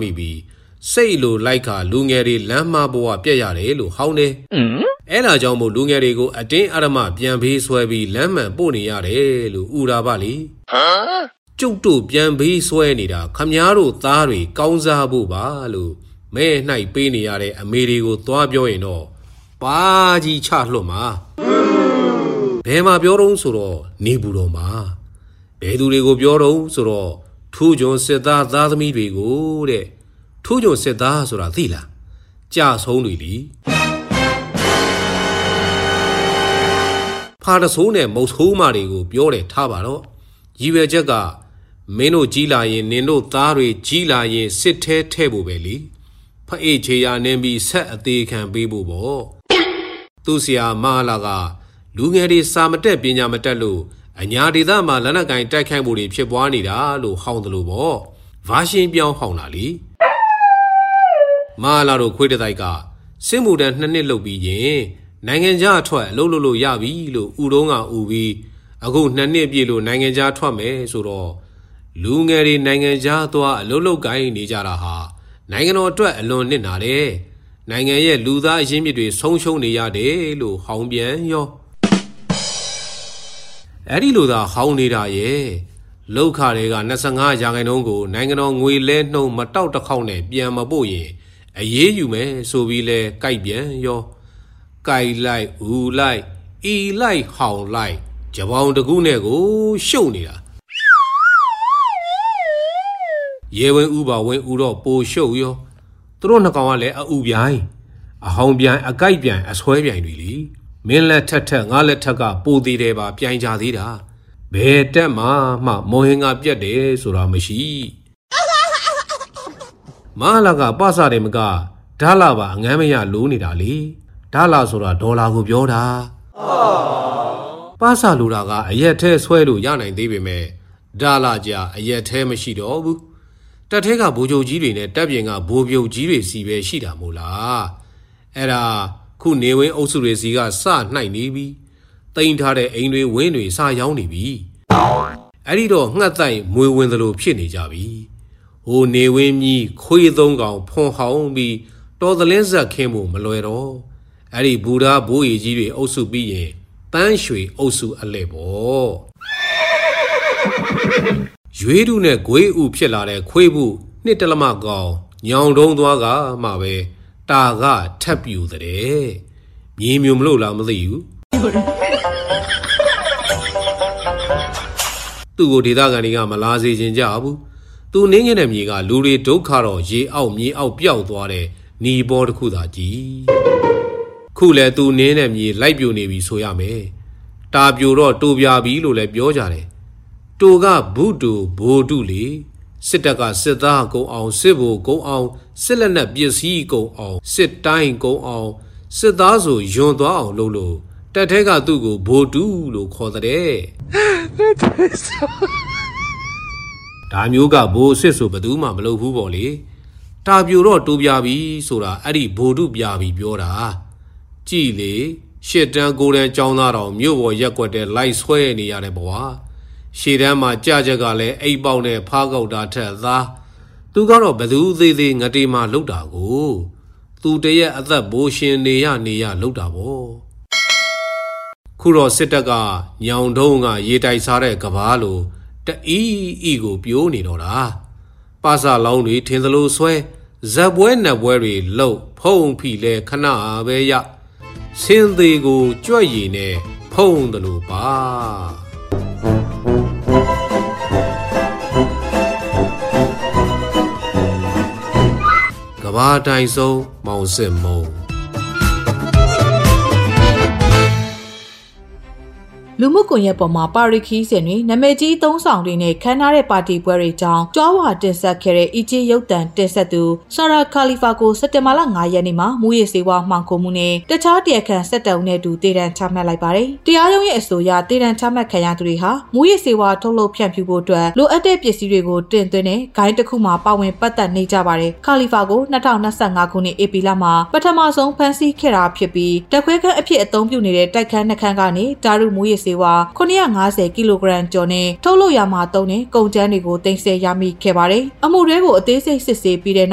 မိပြီးစိတ်လိုလိုက်ခါလူငယ်တွေလမ်းမဘဝပြက်ရတယ်လို့ဟောင်းတယ်အဲ့ဒါကြောင့်မို့လူငယ်တွေကိုအတင်းအဓမ္မပြန်ဖေးဆွဲပြီးလမ်းမှန်ပို့နေရတယ်လို့ဥရာပါလေကျုပ်တို့ပြန်ဖေးဆွဲနေတာခမည်းတော်သားတွေကောင်းစားဖို့ပါလို့မဲနှိုက်ပေးနေရတဲ့အမေတွေကိုသွားပြောရင်တော့ပါကြီးချလွတ်မှာဘယ်မှာပြောတော့ဆိုတော့နေဘူးတော်မှာဘယ်သူတွေကိုပြောတော့ဆိုတော့ထူးချွန်စစ်သားသားသမီးတွေကိုတဲ့ထူးချွန်စစ်သားဆိုတာသိလားကြဆုံးတွေလीဖာတဆိုးနဲ့မုတ်ဆိုးမတွေကိုပြောတယ်ထားပါတော့ရည်ရွယ်ချက်ကမင်းတို့ကြီးလာရင်နင်တို့သားတွေကြီးလာရင်စစ်ထဲထဲဖို့ပဲလေဖအေးချေရနင်းပြီးဆက်အသေးခံပေးဖို့ပေါ့သူဆရာမလာကလူငယ်တွေစာမတက်ပညာမတက်လို့အညာဒေသမှာလက်နက်ကင်တိုက်ခိုက်မှုတွေဖြစ်ပွားနေတာလို့ဟောင်းတယ်လို့ပေါ့ဗာရှင်ပြောင်းဟောင်းတာလေမလာတို့ခွေးတတိုက်ကစစ်မှုတန်း2နှစ်လုပ်ပြီးရင်နိုင်ငံခြားထွက်အလုပ်လုပ်လို့ရပြီလို့ဥတုံးကဥပြီးအခု2နှစ်ပြည့်လို့နိုင်ငံခြားထွက်မယ်ဆိုတော့လူငယ်တွေနိုင်ငံခြားသွားအလုပ်လုပ်ကိုင်းနေကြတာဟာနိုင်ငံတော်အတွက်အလွန်နစ်နာတယ်နိုင်ငံရဲ့လူသားအရင်းမြစ်တွေဆုံးရှုံးနေရတယ်လို့ဟောင်းပြန်ရောအဲ့ဒီလိုသာဟောင်းနေတာရဲ့လောက်ခတွေက25ရာခိုင်နှုန်းကိုနိုင်ငံတော်ငွေလဲနှုံမတောက်တစ်ခေါက်နဲ့ပြန်မပို့ရင်အရေးယူမယ်ဆိုပြီးလဲကြိုက်ပြန်ရောကြိုက်လိုက်ဦးလိုက်ဤလိုက်ဟောင်းလိုက်ကြပောင်တကူနဲ့ကိုရှုပ်နေတာရေဝင်ဥပါဝင်ဥတော့ပိုရှုပ်ရောသူတို့နှစ်ကောင်ကလည်းအဥပြိုင်အဟောင်းပြိုင်အကြိုက်ပြိုင်အဆွဲပြိုင်တွေလीမင်းလက်ထက်ငါလက်ထက်ကပိုသေးတယ်ပါပြိုင်ကြသေးတာဘယ်တက်မှမော်ဟင်ကပြက်တယ်ဆိုတာမရှိမလာကပစတယ်မကဓာလာပါအငမ်းမရလိုးနေတာလေဓာလာဆိုတာဒေါ်လာကိုပြောတာပစလိုတာကအရက်ထဲဆွဲလို့ရနိုင်သေးပေမဲ့ဓာလာကြအရက်ထဲမရှိတော့ဘူးတက်ထဲကဘိုးချုပ်ကြီးတွေနဲ့တက်ပြင်ကဘိုးပြုတ်ကြီးတွေစီပဲရှိတာမို့လားအဲ့ဒါခုနေဝင်းအုပ်စုတွေစီကစနှိုက်နေပြီတိန်ထားတဲ့အိမ်တွေဝင်းတွေစရောင်းနေပြီအဲ့ဒီတော့ငှက်တိုင်မွေဝင်သလိုဖြစ်နေကြပြီဟိုနေဝင်းကြီးခွေးသုံးကောင်ဖွန်ဟောင်းပြီးတော်သလင်းဆက်ခင်းဖို့မလွယ်တော့အဲ့ဒီဘူဓာဘိုးရီကြီးတွေအုပ်စုပြီးရင်ပန်းရွှေအုပ်စုအလဲပေါ့ရွေးတုနဲ့ဂွေးဥဖြစ်လာတဲ့ခွေးဘူးနှစ်တလမကောင်ညောင်တုံးသွားကမှပဲတာကထပ်ပြူတဲ့မြေမျိုးမလို့လားမသိဘူးသူ့ကိုဒေသခံတွေကမလားစေခြင်းကြဘူးသူနင်းခဲ့တဲ့မြေကလူတွေဒုက္ခတော့ရေအောက်မြေအောက်ပျောက်သွားတဲ့နီဘောတစ်ခုသာကြည်ခုလဲသူနင်းတဲ့မြေလိုက်ပြိုနေပြီဆိုရမယ်တာပြိုတော့တူပြပြီလို့လည်းပြောကြတယ်တူကဘုတူဘိုတုလေစစ်တပ်ကစစ်သားကုံအောင်စစ်ဘိုကုံအောင်စစ်လက်နက်ပစ္စည်းကုံအောင်စစ်တိုင်းကုံအောင်စစ်သားဆိုယွန်သွားအောင်လုပ်လို့တက်ထဲကသူ့ကိုဘိုတုလို့ခေါ်တဲ့ဒါမျိုးကဘိုးစစ်ဆိုဘယ်သူမှမလုပ်ဘူးပေါ့လေတာပြိုတော့တူပြပြီဆိုတာအဲ့ဒီဘိုတုပြပြီပြောတာကြည်လေရှစ်တန်းကိုတန်းចောင်းသားတော်မြို့ပေါ်ရက်ွက်တဲ့လိုက်ဆွဲနေရတဲ့ဘဝရှေ့တန်းမှာကြကြကလည်းအိပ်ပေါက်နဲ့ဖားကောက်တာထက်သားသူကတော့ဘသူသေးသေးငတေးမှလှုပ်တာကိုသူတရက်အသက်ဘိုးရှင်နေရလှုပ်တာပေါ့ခုတော့စစ်တပ်ကညောင်တုံးကရေတိုက်စားတဲ့ကဘာလိုတအီးကိုပြိုးနေတော့တာပါစာလောင်းတွေထင်သလိုဆွဲဇက်ပွဲနက်ပွဲတွေလှုပ်ဖုံဖိလဲခဏပဲရစင်းသေးကိုကြွက်ရည်နဲ့ဖုံသလိုပါကဘာတိုင်ဆုံးမောင်စစ်မုံလူမှုကွန်ရက်ပေါ်မှာပါရီခီးစဉ်တွေနာမည်ကြီးသုံးဆောင်တွေနဲ့ခမ်းနားတဲ့ပါတီပွဲတွေကြောင်းကြွားဝါတင်ဆက်ခဲ့တဲ့အီဂျစ်ရုပ်သံတင်ဆက်သူဆာရာခါလီဖာကိုစက်တင်ဘာလ9ရက်နေ့မှာမူရစေဝါမှောင်ခိုမှုနဲ့တခြားတရားခံ7တောင်နဲ့တူတေတံချမှတ်လိုက်ပါတယ်။တရားရုံးရဲ့အဆိုအရတေတံချမှတ်ခံရသူတွေဟာမူရစေဝါထုတ်လုပ်ဖြန့်ဖြူဖို့အတွက်လိုအပ်တဲ့ပစ္စည်းတွေကိုတင်သွင်းတဲ့ဂိုင်းတစ်ခုမှာပါဝင်ပတ်သက်နေကြပါတယ်။ခါလီဖာကို2025ခုနှစ်ဧပြီလမှာပထမဆုံးဖမ်းဆီးခဲ့တာဖြစ်ပြီးတက်ခွဲခန်းအဖြစ်အသုံးပြုနေတဲ့တိုက်ခန်းနှခန်းကနေဒါရုမူရစေဝါ950ကီလိုဂရမ်ကျော်နဲ့ထုတ်လုပ်ရမှာသုံးတဲ့ကုန်ကြမ်းတွေကိုတင်ဆက်ရမိခဲ့ပါတယ်။အမှုတွေကိုအသေးစိတ်စစ်ဆေးပြီးတဲ့